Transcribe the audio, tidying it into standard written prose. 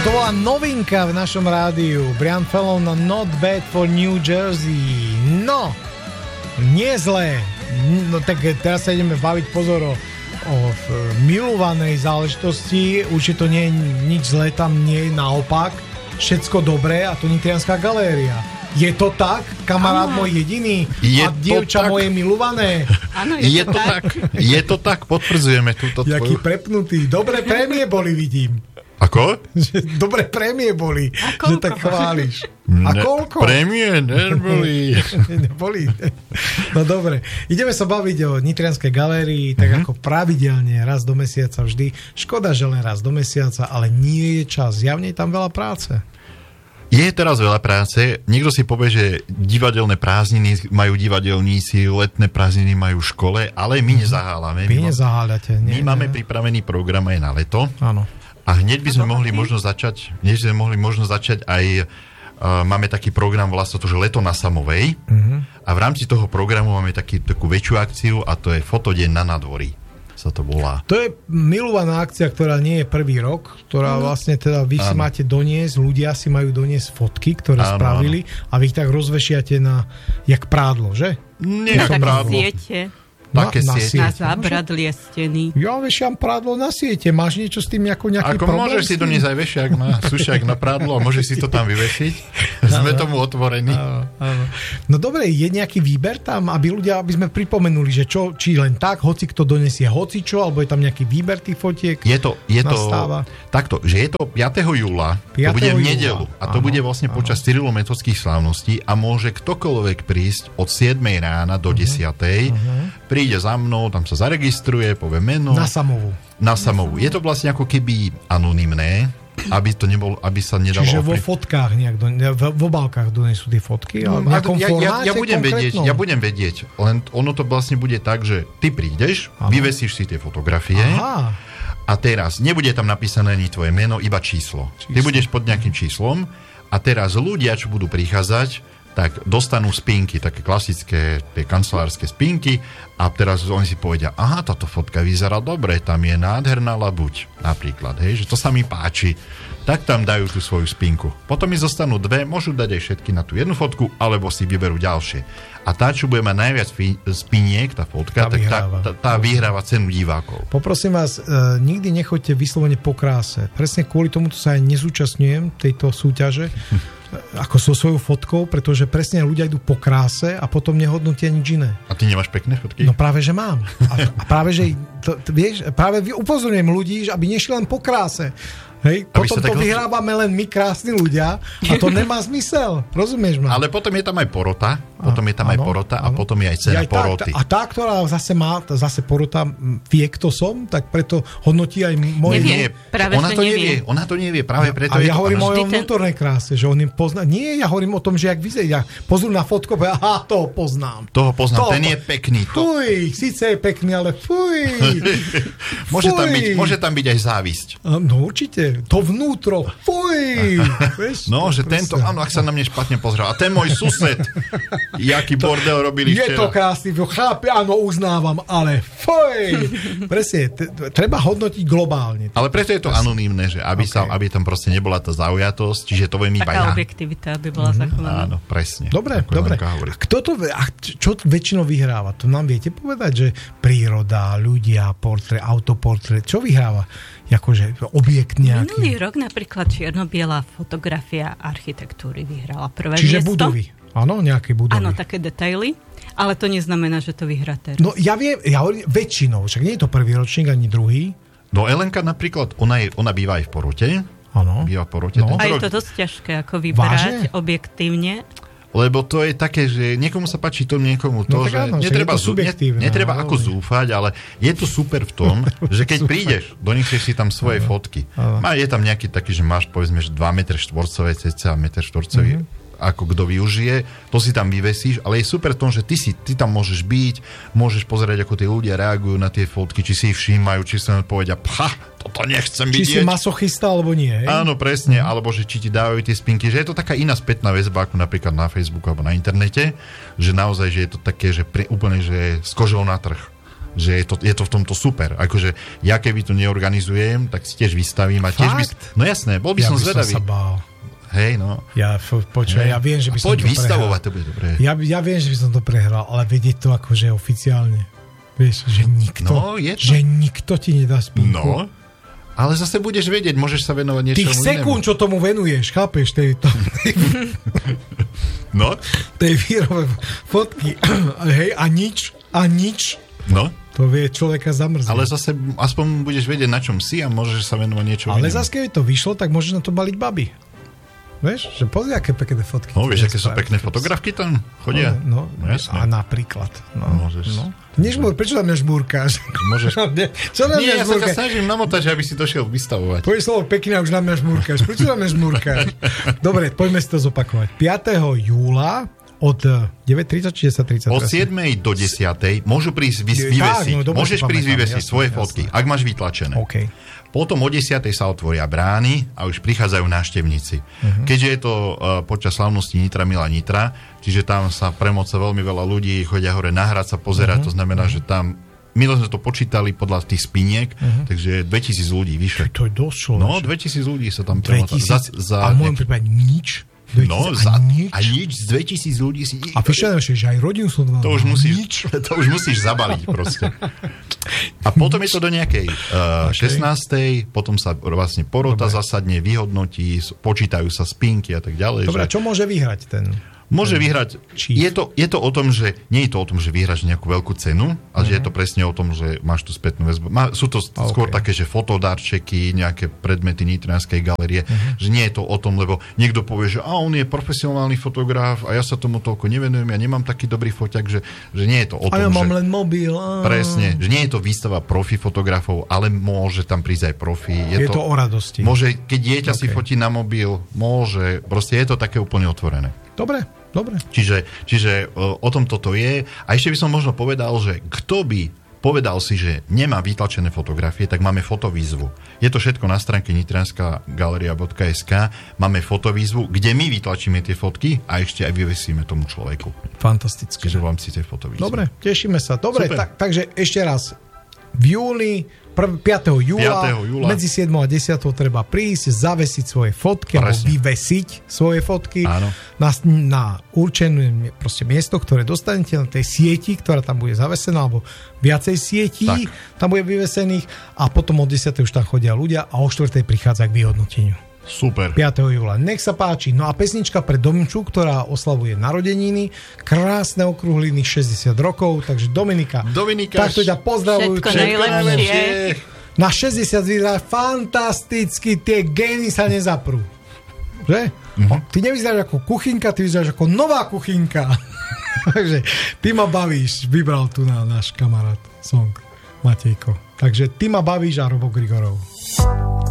To bola novinka v našom rádiu. Brian Fallon na Not Bad for New Jersey. No, nie zlé. No tak teraz sa ideme baviť, pozor, o milovanej záležitosti. Určite to nie je nič zlé, tam nie je, naopak. Všetko dobré, a to Nitrianská galéria. Je to tak, kamarát môj jediný a dievča moje milované? Áno, je to tak. Je to tak, potvrdzujeme túto tvoju. Jaký prepnutý. Dobré prémie boli, vidím. Ako? Dobré prémie boli, že tak chváliš. A koľko? Prémie neboli. Neboli. No dobre, ideme sa baviť o Nitrianskej galérii, tak ako pravidelne, raz do mesiaca vždy. Škoda, že len raz do mesiaca, ale nie je čas. Zjavne je tam veľa práce. Je teraz veľa práce. Niekto si povie, že divadelné prázdniny majú divadelníci, letné prázdniny majú v škole, ale my nezahálame. Vy nezaháľate. My máme pripravený program aj na leto. Áno. A hneď by sme mohli možno začať aj máme taký program, volá sa to, že Leto na Samovej. A v rámci toho programu máme takú väčšiu akciu a to je Fotodeň na nádvorí. Sa to volá. To je milovaná akcia, ktorá nie je prvý rok, ktorá vlastne teda vy si máte doniesť, ľudia si majú doniesť fotky, ktoré spravili a vy ich tak rozvešiate na jak prádlo, že? Nie, tak prádlo. siete. Také Na siete. zábradlie steny. Ja vešiam prádlo na siete. Máš niečo s tým nejaký problém? Môžeš si doniesť aj vešiak na sušiak na prádlo a môžeš si to tam vyvešiť. Sme tomu otvorení. No dobre, je nejaký výber tam, aby sme pripomenuli, že či len tak, hoci kto donesie hocičo, alebo je tam nejaký výber tých fotiek? Je to takto, že je to 5. júla, to bude v nedeľu a to bude vlastne počas cyrilometodských slávností a môže ktokoľvek prísť od 7 rána do 10. Príde za mnou, tam sa zaregistruje, povie meno. Na Samovu. Je to vlastne ako keby anonymné, aby sa nedalo... Čiže vo fotkách nejak, v obálkach donesú tie fotky? Ja budem vedieť, len ono to vlastne bude tak, že ty prídeš, vyvesíš si tie fotografie a teraz nebude tam napísané ani tvoje meno, iba číslo. Ty budeš pod nejakým číslom a teraz ľudia, čo budú prichádzať, tak dostanú spinky, také klasické, tie kancelárske spinky a teraz oni si povedia, aha, táto fotka vyzerá dobre, tam je nádherná labuť, napríklad, hej, že to sa mi páči, tak tam dajú tú svoju spinku. Potom mi zostanú dve, môžu dať aj všetky na tú jednu fotku, alebo si vyberú ďalšie. A tá, čo bude mať najviac spiniek, tá fotka, tá vyhráva cenu divákov. Poprosím vás, nikdy nechoďte vyslovene po kráse. Presne kvôli tomuto sa aj nezúčastňujem tejto súťaže, ako so svojou fotkou, pretože presne ľudia idú po kráse a potom nehodnotia nič iné. A ty nemáš pekné fotky? No práve, že mám. A práve, že vieš, práve upozorňujem ľudí, aby nešli len po kráse. Hej, potom to vyhrávame len my krásni ľudia a to nemá zmysel. Rozumieš ma? Ale potom je tam aj porota, a potom je aj cena poroty. A tá, ktorá zase má porota, vie, kto som, tak preto hodnotí aj moje... Nevie, práve ona to nevie, práve preto je to... A ja hovorím o vnútornej kráse, že on im pozná... Nie, ja hovorím o tom, že jak vyzerá. Pozrú na fotku, aha, toho poznám, ten je pekný. Fuj, síce je pekný, ale fuj. Môže tam byť aj závisť. No určite. To vnútro, fuj! No, že tento, áno, ak sa na mne špatne pozrel. A ten môj sused, jaký bordel robili včera. Je to krásny, chápe, áno, uznávam, ale fuj! Presne, treba hodnotiť globálne. Ale preto je to anonymné, že aby tam proste nebola tá zaujatosť, čiže to viem iba ja. Taká objektivita by bola zachovaná. Áno, presne. Dobre. A čo väčšinou vyhráva? To nám viete povedať, že príroda, ľudia, portrét, autoportrét, čo vyhráva? Akože objekt nejaký. Minulý rok napríklad čierno-biela fotografia architektúry vyhrala prvé miesto. Čiže budovy. Áno, nejaké budovy. Áno, také detaily, ale to neznamená, že to vyhrá teraz. No ja viem, väčšinou, však nie je to prvý ročník ani druhý. No Elenka napríklad, ona býva aj v porote. Áno. Býva v porote. No. A je to dosť ťažké ako vybrať objektívne. Lebo to je také, že niekomu sa páči to, niekomu to, no, že áno, netreba ako zúfať, ale je to super v tom, že keď prídeš, donesieš si tam svoje fotky. Je tam nejaký taký, že máš povedzme, že 2 m štvorcové, cca meter štvorcový, ako kto využije, to si tam vyvesíš, ale je super v tom, že ty tam môžeš byť, môžeš pozerať, ako tí ľudia reagujú na tie fotky, či si ich všímajú, či sa povedia, toto nechcem vidieť. Či si masochista, alebo nie. Hej? Áno, presne, alebo že či ti dávajú tie spinky, že je to taká iná spätná väzba, ako napríklad na Facebooku alebo na internete, že naozaj, že je to také, že úplne, že s kožou na trh. že je to v tomto super. Akože ja keby to neorganizujem, tak si tiež vystavím a tiež no jasné, bol by som zvedavý. Ja by som sa bál. Hej, no. Ja viem, že by som to prehral. Poď vystavovať, to bude dobré. Ja viem, že by som to prehral, ale vedieť to akože oficiálne. Vieš, že nikto ti nedá spinku. No, ale zase budeš vedieť, môžeš sa venovať niečomu inému. Tých sekúnd, čo tomu venuješ, chápeš? No? Tej výrobe fotky. Hej, a nič. No? To vie človeka zamrzieť. Ale zase aspoň budeš vedieť, na čom si a môžeš sa venovať niečomu inému. Ale zase, keby to vyšlo, tak môžeš na to baliť baby. Vieš, že pozri, aké pekné fotky. No, vieš, aké sú pekné fotografky tam chodia? No, a napríklad. Prečo tam nežmúrkáš? Môžeš. Čo na mňa žmúrkáš? Nie, ja sa ťa snažím namotať, aby si došiel vystavovať. Poď slovo pekne a už na mňa žmúrkáš. Prečo na mňa žmúrkáš? Dobre, poďme si to zopakovať. 5. júla od 9:30 či 10:30? Od 7. do 10. môžu prísť vyvesiť. Môžeš prísť vyvesiť svoje fotky, ak máš vytlačené. Okay. Potom o 10. sa otvoria brány a už prichádzajú návštevníci. Keďže je to počas slávnosti Nitra Mila Nitra, čiže tam sa premoca veľmi veľa ľudí, chodia hore na hrad sa pozerať, to znamená, že tam my sme to počítali podľa tých spiniek, takže 2000 ľudí vyše. To je dosť človek. No, 2000 ľudí sa tam premotá. A môžem prípať nič? No, a nič z 2000 ľudí si... A vyšľadám, že aj rodinu som dval. To už musíš zabaliť proste. A potom je to do nejakej 16. Potom sa vlastne porota zasadne, vyhodnotí, počítajú sa spinky a tak ďalej. Dobre, čo môže vyhrať ten... Môže vyhrať. Je to o tom, že nie je to o tom, že vyhráš nejakú veľkú cenu, ale že je to presne o tom, že máš tú spätnú väzbu. Sú to skôr také, že fotodárčeky, nejaké predmety Nitranskej galérie, že nie je to o tom, lebo niekto povie, že on je profesionálny fotograf a ja sa tomu toľko nevenujem, ja nemám taký dobrý foťak, že nie je to o tom, a ja mám len mobil. Presne, že nie je to výstava profi fotografov, ale môže tam prísť aj profi. Je to o radosti. Môže, keď dieťa si fotí na mobil, môže, proste je to také úplne otvorené. Dobre. Čiže o tom toto je. A ešte by som možno povedal, že kto by povedal si, že nemá vytlačené fotografie, tak máme fotovýzvu. Je to všetko na stránke nitranskagaleria.sk. Máme fotovýzvu, kde my vytlačíme tie fotky a ešte aj vyvesíme tomu človeku. Fantastické. Čiže vám si tej fotovýzvu. Dobre, tešíme sa. Dobre, takže ešte raz. V júli 5. júla medzi 7 a 10 treba prísť, zavesiť svoje fotky alebo vyvesiť svoje fotky na určené proste miesto, ktoré dostanete na tej sieti, ktorá tam bude zavesená, alebo viacej sietí tam bude vyvesených a potom od 10. už tam chodia ľudia a o 4. prichádza k vyhodnoteniu. Super. 5. júla. Nech sa páči. No a pesnička pre Domču, ktorá oslavuje narodeniny, krásne okrúhliny 60 rokov, takže Dominika, takto ťa pozdravujú. Všetko najlepšie. Na 60 vyzerá fantasticky, tie gény sa nezaprú. Že? Ty nevyzeráš ako kuchynka, ty vyzeráš ako nová kuchynka. Takže ty ma bavíš, vybral tu náš kamarát song Matejko. Takže ty ma bavíš a Robo Grigorov.